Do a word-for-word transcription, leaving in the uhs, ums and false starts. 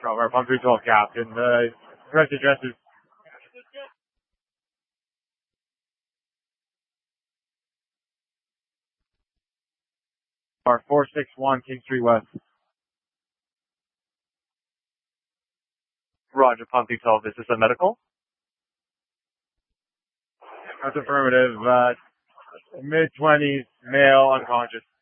from our Pump three twelve captain. The correct address is our four six one King Street West. Roger, Pump three twelve. Is this a medical? That's affirmative. Uh, mid twenties, male, unconscious.